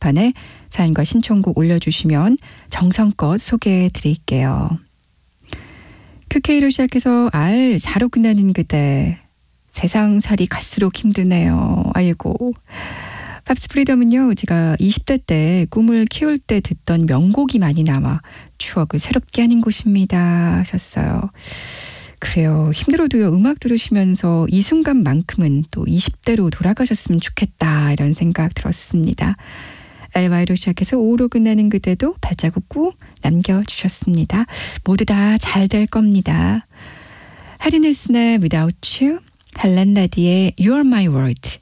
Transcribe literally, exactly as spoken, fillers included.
게시판에 사연과 신청곡 올려주시면 정성껏 소개해 드릴게요. 큐케이로 시작해서 알, 사로 끝나는 그대. 세상살이 갈수록 힘드네요. 아이고. 팝스 프리덤은요, 제가 이십 대 때 꿈을 키울 때 듣던 명곡이 많이 남아 추억을 새롭게 하는 곳입니다 하셨어요. 그래요. 힘들어도요, 음악 들으시면서 이 순간만큼은 또 이십 대로 돌아가셨으면 좋겠다 이런 생각 들었습니다. 엘와이로 시작해서 오로 끝나는 그대도 발자국 꾹 남겨주셨습니다. 모두 다 잘 될 겁니다. 하리네스의 Without You, 헬렌 레디의 You're My World,